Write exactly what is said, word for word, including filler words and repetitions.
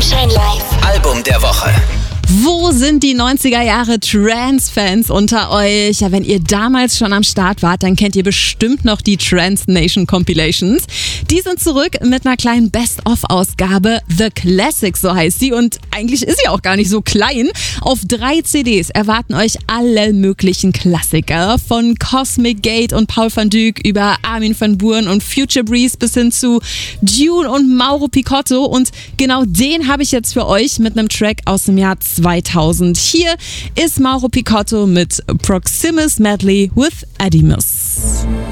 Sunshine Live. Album der Woche. Wo sind die neunziger Jahre Trance-Fans unter euch? Ja, wenn ihr damals schon am Start wart, dann kennt ihr bestimmt noch die Trance Nation Compilations. Die sind zurück mit einer kleinen Best-of-Ausgabe. The Classics, so heißt sie. Und eigentlich ist sie auch gar nicht so klein. Auf drei C Ds erwarten euch alle möglichen Klassiker. Von Cosmic Gate und Paul van Dyk über Armin van Buuren und Future Breeze bis hin zu Dune und Mauro Picotto. Und genau den habe ich jetzt für euch mit einem Track aus dem Jahr zweitausend. Hier ist Mauro Picotto mit Proximus Medley with Edimus.